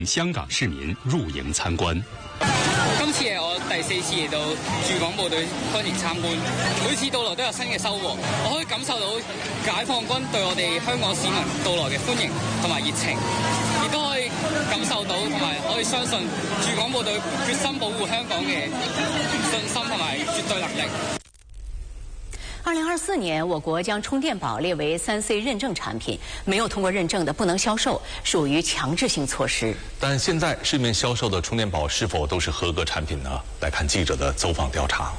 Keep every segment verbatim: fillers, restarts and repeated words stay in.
香港市民入營參觀。 今次係我第四次嚟到駐港部隊歡迎參觀，每次到來都有新嘅收穫。我可以感受到解放軍對我哋香港市民到來嘅歡迎同埋熱情，亦都可以感受到同埋可以相信駐港部隊決心保護香港嘅信心同埋絕對能力。 二零二四年，我国将充电宝列为三 C 认证产品，没有通过认证的不能销售，属于强制性措施。 但现在市面销售的充电宝是否都是合格产品呢？来看记者的走访调查。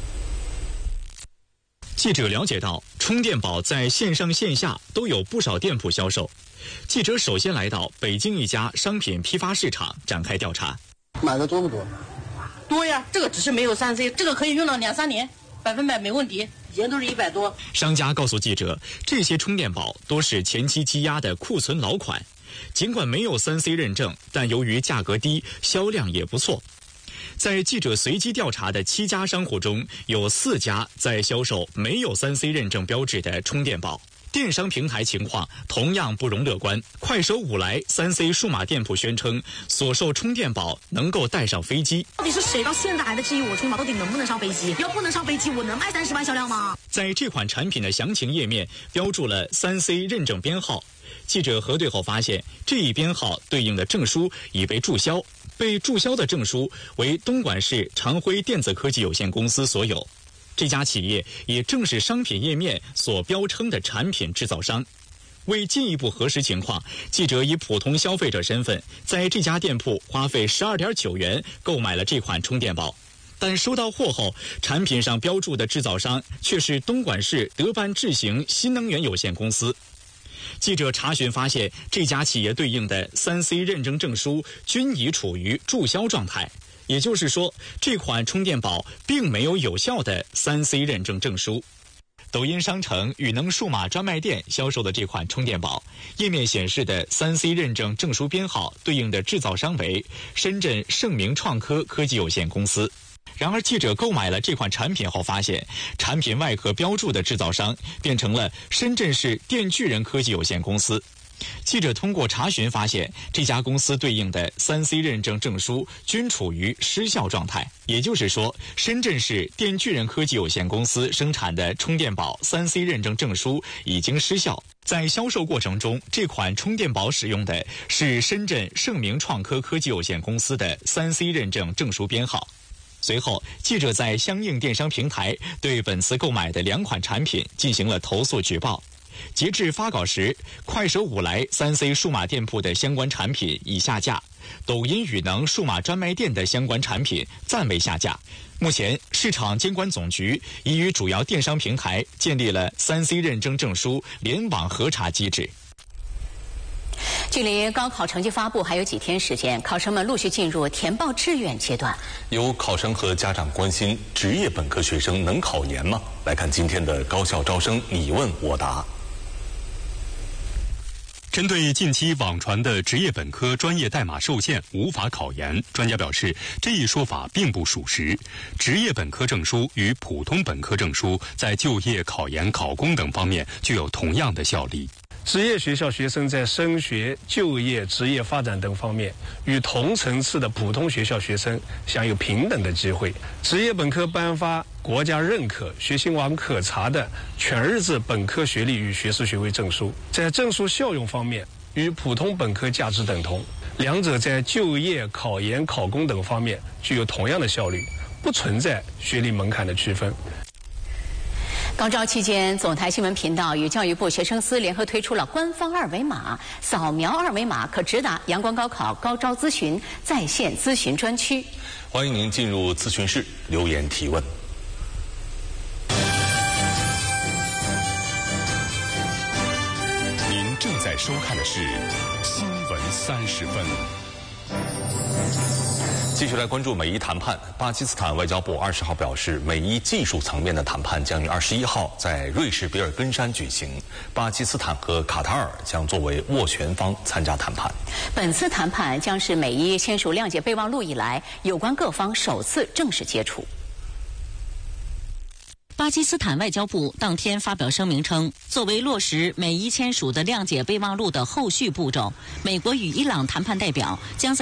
记者了解到，充电宝在线上线下都有不少店铺销售。记者首先来到北京一家商品批发市场展开调查。 买的多不多？ 多呀，这个只是没有三 C， 这个可以用到两三年，百分百没问题。以前都是一百多。 商家告诉记者，这些充电宝多是前期积压的库存老款，尽管没有三 C 认证，但由于价格低，销量也不错。在记者随机调查的七家商户中，有四家在销售没有三 C 认证标志的充电宝。电商平台情况同样不容乐观。快手五来三 C 数码店铺宣称，所售充电宝能够带上飞机。 到底是谁到现在还在质疑我充电宝到底能不能上飞机？要不能上飞机，我能卖三十万销量吗？ 在这款产品的详情页面标注了三 C 认证编号。记者核对后发现，这一编号对应的证书已被注销，被注销的证书为东莞市长辉电子科技有限公司所有。这家企业也正是商品页面所标称的产品制造商。为进一步核实情况，记者以普通消费者身份，在这家店铺花费十二点九元购买了这款充电宝。但收到货后，产品上标注的制造商却是东莞市德办智行新能源有限公司。记者查询发现，这家企业对应的三 C 认证证书均已处于注销状态。也就是说，这款充电宝并没有有效的三 C 认证证书。抖音商城宇能数码专卖店销售的这款充电宝，页面显示的三 C 认证证书编号对应的制造商为深圳盛明创科科技有限公司。然而，记者购买了这款产品后发现，产品外壳标注的制造商变成了深圳市电巨人科技有限公司。记者通过查询发现，这家公司对应的三 C 认证证书均处于失效状态。也就是说，深圳市电巨人科技有限公司生产的充电宝三 C 认证证书已经失效。在销售过程中，这款充电宝使用的是深圳盛明创科科技有限公司的三 C 认证证书编号。随后，记者在相应电商平台对本次购买的两款产品进行了投诉举报。截至发稿时，快手五来三 C 数码店铺的相关产品已下架，抖音宇能数码专卖店的相关产品暂未下架。目前，市场监管总局已与主要电商平台建立了三 C 认证证书联网核查机制。 距离高考成绩发布还有几天时间，考生们陆续进入填报志愿阶段。 有考生和家长关心，职业本科学生能考研吗？来看今天的高校招生你问我答。 针对近期网传的职业本科专业代码受限无法考研，专家表示，这一说法并不属实。职业本科证书与普通本科证书在就业、考研、考公等方面具有同样的效力。 职业学校学生在升学、就业、职业发展等方面，与同层次的普通学校学生享有平等的机会。职业本科颁发国家认可、学信网可查的全日制本科学历与学士学位证书，在证书效用方面与普通本科价值等同，两者在就业、考研、考公等方面具有同样的效率，不存在学历门槛的区分。 高招期间，总台新闻频道与教育部学生司联合推出了官方二维码，扫描二维码可直达阳光高考高招咨询在线咨询专区。 欢迎您进入咨询室留言提问。 您正在收看的是新闻三十分。 继续来关注美伊谈判。巴基斯坦外交部二十号表示，美伊技术层面的谈判将于二十一号在瑞士比尔根山举行，巴基斯坦和卡塔尔将作为斡旋方参加谈判。 本次谈判将是美伊签署谅解备忘录以来有关各方首次正式接触。 巴基斯坦外交部当天发表声明称，作为落实美伊签署的谅解备忘录的后续步骤，美国与伊朗谈判代表将在